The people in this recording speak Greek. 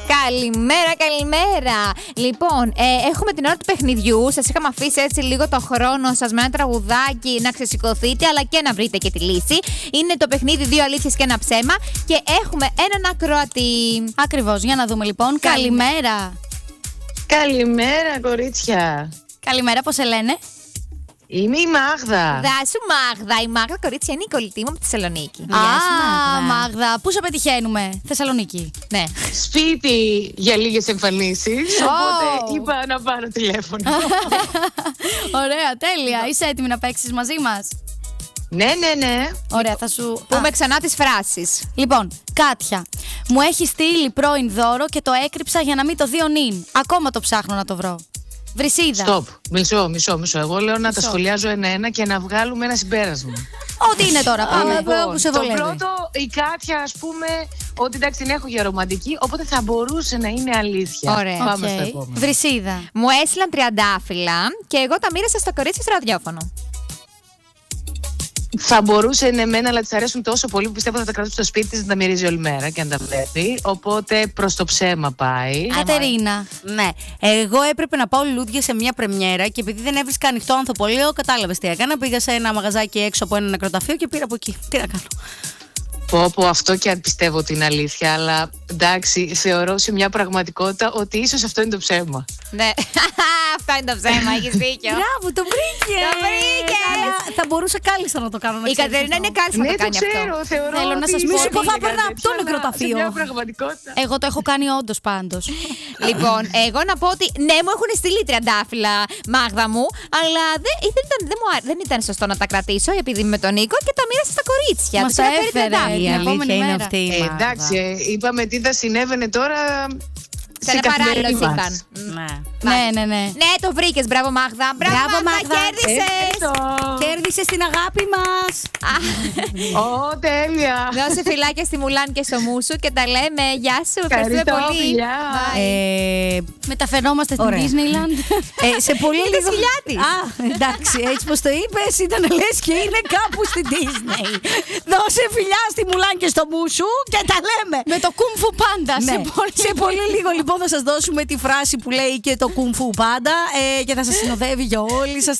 Καλημέρα, καλημέρα. Λοιπόν, έχουμε την ώρα του παιχνιδιού. Σας είχαμε αφήσει έτσι λίγο το χρόνο σας με ένα τραγουδάκι να ξεσηκωθείτε, αλλά και να βρείτε και τη λύση. Είναι το παιχνίδι 2 αλήθειες και ένα ψέμα. Και έχουμε έναν ακροατή. Ακριβώς, για να δούμε λοιπόν. Καλημέρα. Καλημέρα, κορίτσια. Καλημέρα, πώς σε λένε? Είμαι η Μάγδα. Γεια σου, Μάγδα. Η Μάγδα, κορίτσια, είναι η κολλητή μου από τη Θεσσαλονίκη. Μάγδα. Πού σε πετυχαίνουμε? Θεσσαλονίκη. Ναι. Σπίτι για λίγες εμφανίσεις. Οπότε είπα να πάρω τηλέφωνο. Ωραία, τέλεια. Είσαι έτοιμη να παίξεις μαζί μας? Ναι. Ωραία, θα σου πούμε ξανά τις φράσεις. Λοιπόν, Κάτια, μου έχει στείλει πρώην δώρο και το έκρυψα για να μην το δει ο νυν. Ακόμα το ψάχνω να το βρω. Βρυσίδα. Στοπ. Μισό. Εγώ λέω να τα σχολιάζω ένα-ένα και να βγάλουμε ένα συμπέρασμα. Ό,τι είναι τώρα, πάμε. Λοιπόν, σε το βολεύει. πρώτο, η Κάτια, ας πούμε, ότι εντάξει την έχω για ρομαντική, οπότε θα μπορούσε να είναι αλήθεια. Ωραία. Πάμε στο επόμενο. Βρυσίδα. Μου έστειλαν τριαντάφυλλα και εγώ τα μοίρασα στο κορίτσι στο ραδιόφωνο. Θα μπορούσε ναι μένα, αλλά της αρέσουν τόσο πολύ που πιστεύω θα τα κρατήσει στο σπίτι της να τα μυρίζει όλη μέρα και να τα βλέπει. Οπότε προς το ψέμα πάει. Κατερίνα. Ναι, εγώ έπρεπε να πάω λουλούδια σε μια πρεμιέρα και επειδή δεν έβρισκα ανοιχτό ανθοπολείο, κατάλαβες τι έκανα. Πήγα σε ένα μαγαζάκι έξω από ένα νεκροταφείο και πήρα από εκεί. Τι να κάνω. Πω, αυτό και αν πιστεύω ότι είναι αλήθεια, αλλά εντάξει, θεωρώ σε μια πραγματικότητα ότι ίσως αυτό είναι το ψέμα. Ναι, αυτό είναι το ψέμα, έχεις δίκιο. Μπράβο, το βρήκε. Το βρήκες. Θα μπορούσα κάλλιστα να το κάνω. Η Κατερίνα είναι κάλλιστα να το κάνει αυτό. ξέρω, θεωρώ. Θέλω να σας ότι μη σου πω, θα είναι περνά κάτι από το τέτοιο, νεκροταφείο. αλλά σε μια πραγματικότητα. Εγώ το έχω κάνει όντως πάντως. Λοιπόν, εγώ να πω ότι ναι, μου έχουν στείλει τριαντάφυλλα, Μάγδα μου, αλλά δεν ήταν σωστό να τα κρατήσω επειδή είμαι με τον Νίκο και τα μοίρασα στα κορίτσια. Μας Τους είχα φέρει έφερε. τριαντάφυλλα. Η αλήθεια είναι μέρα. αυτή. Εντάξει, είπαμε τι θα συνέβαινε τώρα. Σε ένα παράλληλο σύμπαν. Ναι. Ναι. Ναι, το βρήκες. Μπράβο, Μάγδα. Μπράβο, Μάγδα. Κέρδισες. Κέρδισες την αγάπη μας. Ω, τέλεια. Δώσε φιλάκια στη Μουλάν και στο Μούσου και τα λέμε. Γεια σου. Ευχαριστούμε Ευχαριστώ, πολύ. φιλιά. Μεταφερόμαστε στην Ωραία. Disneyland. Σε πολύ Είναι λίγο. σκυλιά της. Α, εντάξει, έτσι πως το είπες, ήταν λες και είναι κάπου στην Disney. Δώσε φιλιά στη Μουλάν και στο Μούσου και τα λέμε. Με το κουμφου πάντα. Ναι. Σε πολύ λίγο λοιπόν θα σας δώσουμε τη φράση που λέει και το κουμφου πάντα και θα σας συνοδεύει για όλη σας